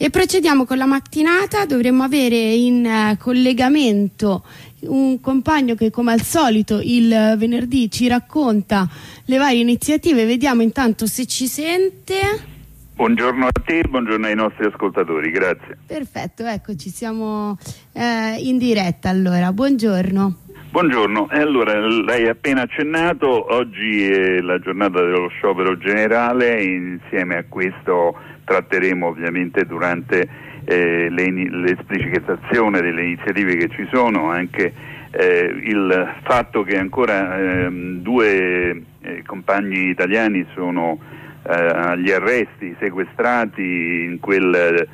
E procediamo con la mattinata. Dovremmo avere in collegamento un compagno che, come al solito, il venerdì ci racconta le varie iniziative. Vediamo intanto se ci sente. Buongiorno a te, buongiorno ai nostri ascoltatori, grazie. Perfetto, eccoci, siamo in diretta allora. Buongiorno. Buongiorno, allora lei ha appena accennato, oggi è la giornata dello sciopero generale, insieme a questo tratteremo ovviamente durante l'esplicitazione delle iniziative che ci sono anche il fatto che ancora due compagni italiani sono agli arresti, sequestrati in quel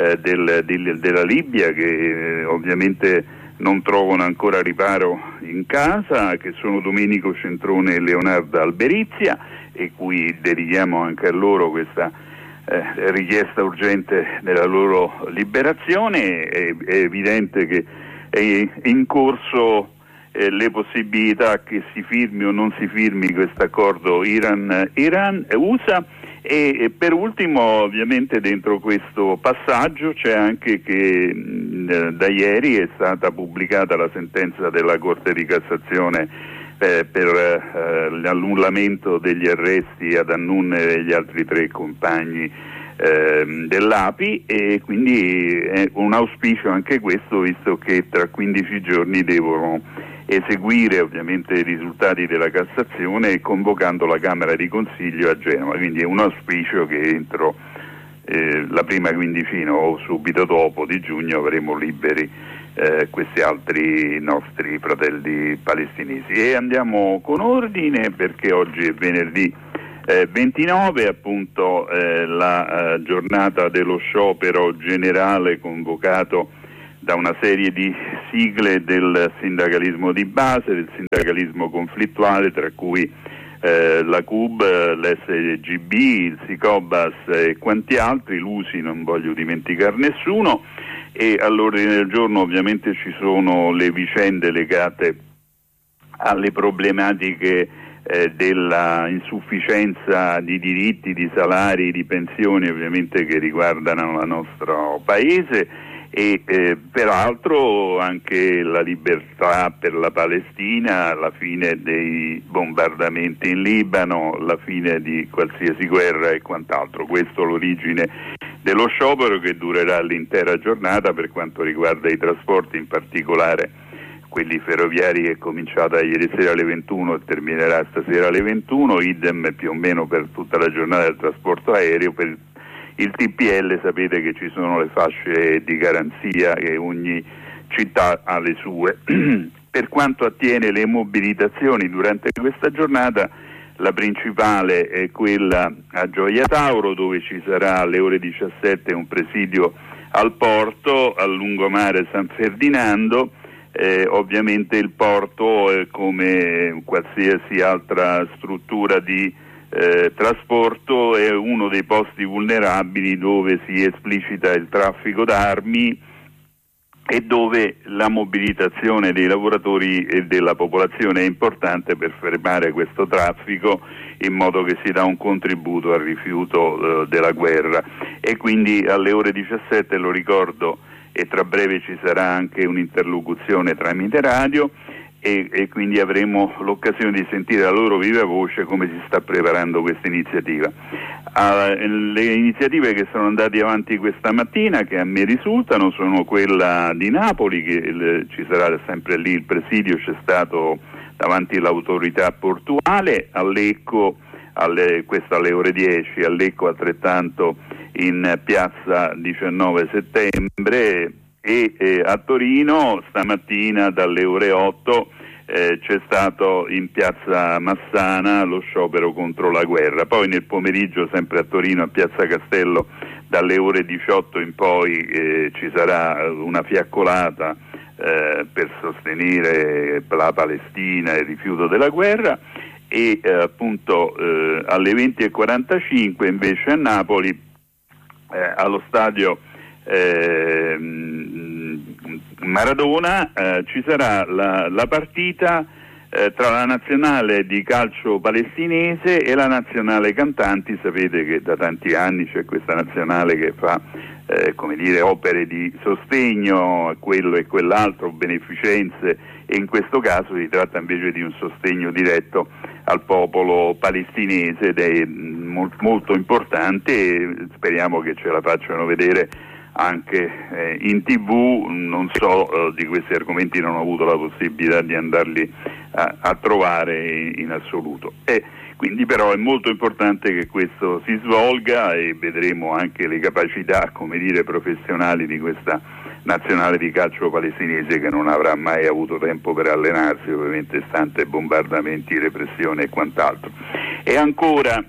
della Libia, che ovviamente non trovano ancora riparo in casa, che sono Domenico Centrone e Leonardo Alberizia, e cui dedichiamo anche a loro questa richiesta urgente della loro liberazione. È evidente che è in corso le possibilità che si firmi o non si firmi questo accordo Iran-USA, e per ultimo ovviamente dentro questo passaggio c'è anche che da ieri è stata pubblicata la sentenza della Corte di Cassazione per l'annullamento degli arresti ad Annun e gli altri 3 compagni dell'API, e quindi è un auspicio anche questo, visto che tra 15 giorni devono eseguire ovviamente i risultati della Cassazione, convocando la Camera di Consiglio a Genova. Quindi è un auspicio che entro la prima quindicina o subito dopo di giugno avremo liberi questi altri nostri fratelli palestinesi. E andiamo con ordine, perché oggi è venerdì 29, appunto la giornata dello sciopero generale convocato da una serie di sigle del sindacalismo di base, del sindacalismo conflittuale, tra cui la CUB, l'SGB, il SICOBAS e quanti altri, l'USI non voglio dimenticare nessuno. E all'ordine del giorno ovviamente ci sono le vicende legate alle problematiche della insufficienza di diritti, di salari, di pensioni ovviamente che riguardano il nostro paese, e peraltro anche la libertà per la Palestina, la fine dei bombardamenti in Libano, la fine di qualsiasi guerra e quant'altro. Questo è l'origine dello sciopero, che durerà l'intera giornata per quanto riguarda i trasporti, in particolare quelli ferroviari, che è cominciata ieri sera alle 21 e terminerà stasera alle 21, idem più o meno per tutta la giornata del trasporto aereo. Per il TPL sapete che ci sono le fasce di garanzia e ogni città ha le sue. Per quanto attiene le mobilitazioni durante questa giornata, la principale è quella a Gioia Tauro, dove ci sarà alle ore 17 un presidio al porto, al lungomare San Ferdinando. Ovviamente il porto, come qualsiasi altra struttura di trasporto, è uno dei posti vulnerabili dove si esplicita il traffico d'armi e dove la mobilitazione dei lavoratori e della popolazione è importante per fermare questo traffico, in modo che si dà un contributo al rifiuto della guerra. E quindi alle ore 17, lo ricordo, e tra breve ci sarà anche un'interlocuzione tramite radio, e quindi avremo l'occasione di sentire la loro viva voce come si sta preparando questa iniziativa. Le iniziative che sono andate avanti questa mattina, che a me risultano, sono quella di Napoli, che ci sarà sempre lì il presidio, c'è stato davanti l'autorità portuale, a Lecco questo alle ore 10, a Lecco altrettanto in piazza 19 settembre, e a Torino stamattina dalle ore 8 c'è stato in piazza Massana lo sciopero contro la guerra. Poi nel pomeriggio, sempre a Torino, a piazza Castello, dalle ore 18 in poi ci sarà una fiaccolata per sostenere la Palestina e il rifiuto della guerra, e appunto alle 20:45 invece a Napoli, allo stadio Maradona, ci sarà la partita tra la nazionale di calcio palestinese e la nazionale cantanti. Sapete che da tanti anni c'è questa nazionale che fa come dire, opere di sostegno a quello e quell'altro, beneficenze, e in questo caso si tratta invece di un sostegno diretto al popolo palestinese ed è molto importante, e speriamo che ce la facciano vedere anche in TV. Non so, di questi argomenti non ho avuto la possibilità di andarli a trovare in assoluto. Quindi però è molto importante che questo si svolga, e vedremo anche le capacità, come dire, professionali di questa nazionale di calcio palestinese, che non avrà mai avuto tempo per allenarsi, ovviamente stante bombardamenti, repressione e quant'altro. E ancora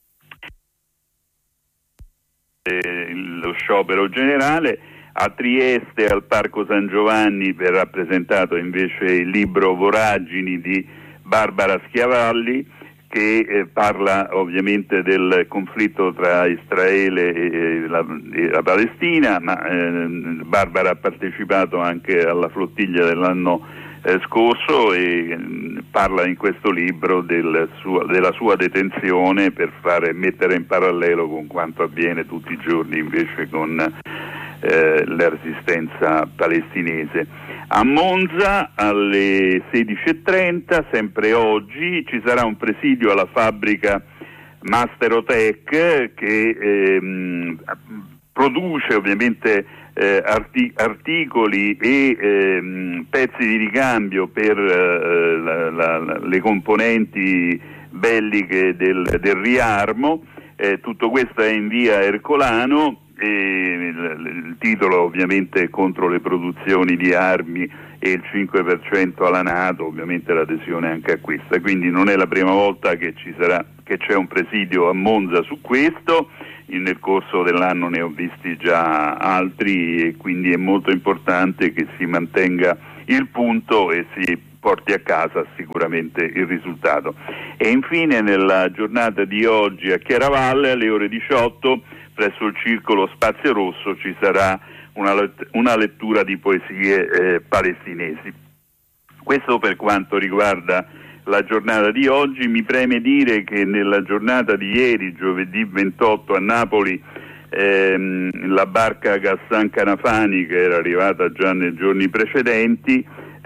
lo sciopero generale. A Trieste, al Parco San Giovanni, verrà presentato invece il libro Voragini di Barbara Schiavalli, che parla ovviamente del conflitto tra Israele e la Palestina, ma Barbara ha partecipato anche alla flottiglia dell'anno scorso e parla in questo libro della sua detenzione, per mettere in parallelo con quanto avviene tutti i giorni invece con la resistenza palestinese. A Monza alle 16:30, sempre oggi, ci sarà un presidio alla fabbrica Masterotech che produce ovviamente articoli e pezzi di ricambio per le componenti belliche del riarmo. Tutto questo è in via Ercolano. Il titolo ovviamente è contro le produzioni di armi e il 5% alla NATO, ovviamente l'adesione anche a questa, quindi non è la prima volta che c'è un presidio a Monza su questo. Nel corso dell'anno ne ho visti già altri, e quindi è molto importante che si mantenga il punto e si porti a casa sicuramente il risultato. E infine, nella giornata di oggi a Chiaravalle alle ore 18 presso il Circolo Spazio Rosso ci sarà una lettura di poesie palestinesi. Questo per quanto riguarda la giornata di oggi. Mi preme dire che nella giornata di ieri, giovedì 28, a Napoli, la barca Ghassan Canafani, che era arrivata già nei giorni precedenti,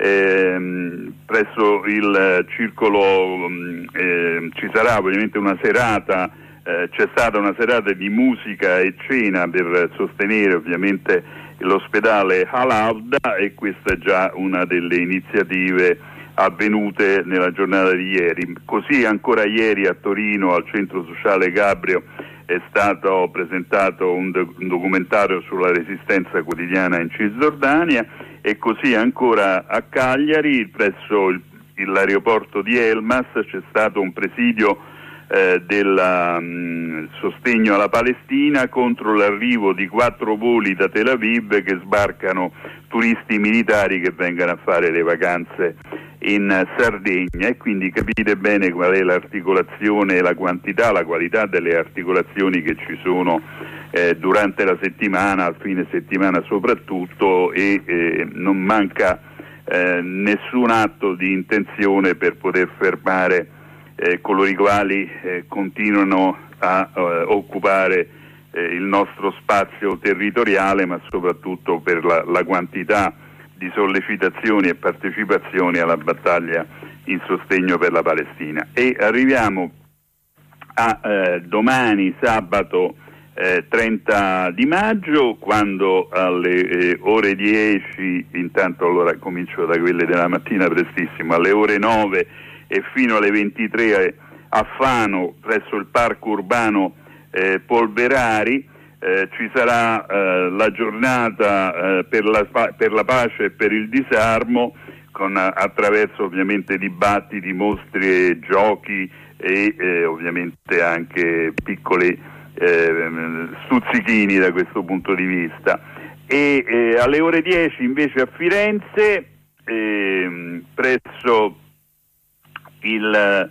presso il circolo ci sarà ovviamente una serata. C'è stata una serata di musica e cena per sostenere ovviamente l'ospedale Al-Awda, e questa è già una delle iniziative avvenute nella giornata di ieri. Così ancora ieri a Torino, al Centro Sociale Gabrio, è stato presentato un documentario sulla resistenza quotidiana in Cisgiordania, e così ancora a Cagliari, presso l'aeroporto di Elmas, c'è stato un presidio del sostegno alla Palestina contro l'arrivo di 4 voli da Tel Aviv che sbarcano turisti militari che vengono a fare le vacanze in Sardegna. E quindi capite bene qual è l'articolazione, la quantità, la qualità delle articolazioni che ci sono durante la settimana, al fine settimana soprattutto, e non manca nessun atto di intenzione per poter fermare coloro i quali continuano a occupare il nostro spazio territoriale, ma soprattutto per la quantità di sollecitazioni e partecipazioni alla battaglia in sostegno per la Palestina. E arriviamo a domani, sabato 30 di maggio, quando alle ore 10, intanto allora comincio da quelle della mattina prestissimo, alle ore 9 e fino alle 23 a Fano, presso il parco urbano Polverari, ci sarà la giornata per la pace e per il disarmo, attraverso ovviamente dibattiti, mostre, giochi e ovviamente anche piccoli stuzzichini da questo punto di vista. E alle ore 10 invece a Firenze, presso il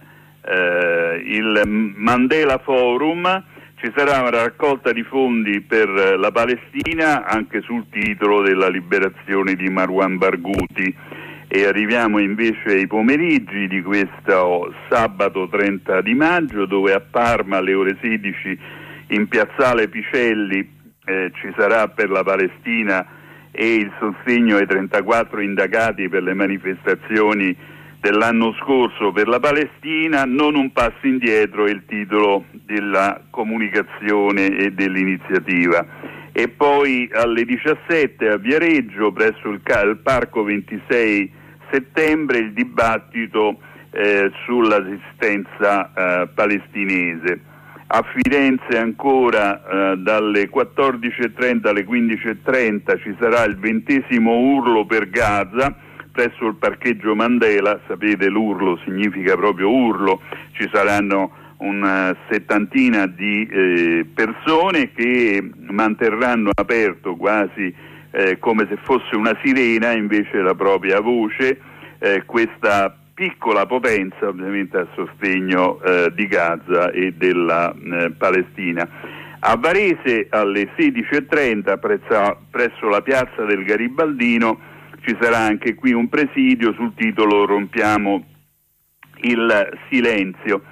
Mandela Forum, ci sarà una raccolta di fondi per la Palestina anche sul titolo della liberazione di Marwan Barghouti. E arriviamo invece ai pomeriggi di questo sabato 30 di maggio, dove a Parma alle ore 16 in piazzale Picelli ci sarà per la Palestina e il sostegno ai 34 indagati per le manifestazioni dell'anno scorso per la Palestina. Non un passo indietro è il titolo della comunicazione e dell'iniziativa. E poi alle 17 a Viareggio, presso il Parco 26 settembre, il dibattito sull'esistenza palestinese. A Firenze ancora dalle 14.30 alle 15.30 ci sarà il 20° urlo per Gaza presso il parcheggio Mandela. Sapete, l'urlo significa proprio urlo. Ci saranno una settantina di persone che manterranno aperto quasi come se fosse una sirena, invece la propria voce, questa piccola potenza ovviamente a sostegno di Gaza e della Palestina. A Varese alle 16.30 presso la piazza del Garibaldino ci sarà anche qui un presidio sul titolo "Rompiamo il silenzio".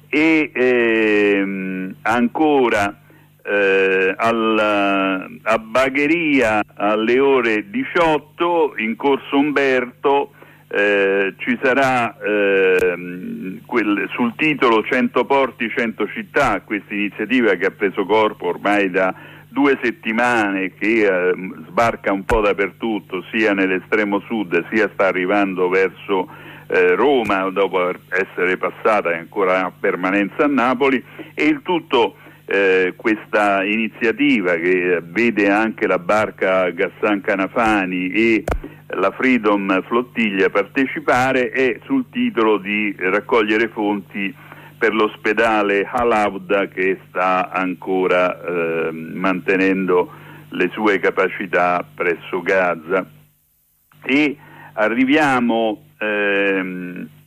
E ancora a Bagheria alle ore 18 in Corso Umberto ci sarà sul titolo 100 porti, 100 città, questa iniziativa che ha preso corpo ormai da 2 settimane, che sbarca un po' dappertutto, sia nell'estremo sud sia sta arrivando verso Roma, dopo essere passata ancora a permanenza a Napoli, e il tutto questa iniziativa che vede anche la barca Ghassan Canafani e la Freedom Flottiglia partecipare, è sul titolo di raccogliere fonti per l'ospedale Al-Awda, che sta ancora mantenendo le sue capacità presso Gaza. E arriviamo